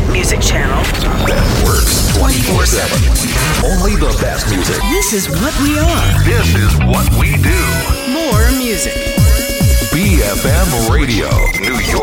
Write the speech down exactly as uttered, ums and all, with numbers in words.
independent music channel that works twenty-four seven. Only the best music. This is what we are. This is what we do. More music. B F M Radio, New York.